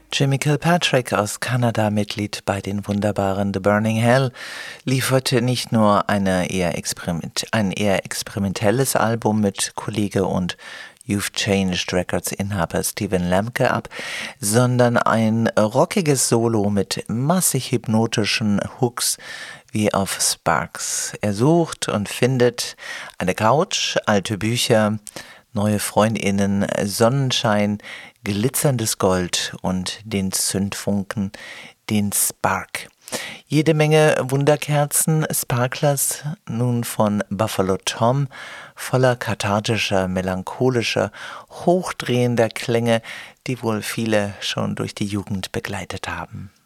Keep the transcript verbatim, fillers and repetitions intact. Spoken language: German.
Jimmy Kilpatrick aus Kanada, Mitglied bei den wunderbaren The Burning Hell, lieferte nicht nur eine eher experiment, ein eher experimentelles Album mit Kollege und You've Changed Records Inhaber Steven Lemke ab, sondern ein rockiges Solo mit massig hypnotischen Hooks wie auf Sparks. Er sucht und findet eine Couch, alte Bücher, neue FreundInnen, Sonnenschein, glitzerndes Gold und den Zündfunken, den Spark. Jede Menge Wunderkerzen, Sparklers, nun von Buffalo Tom, voller kathartischer, melancholischer, hochdrehender Klänge, die wohl viele schon durch die Jugend begleitet haben.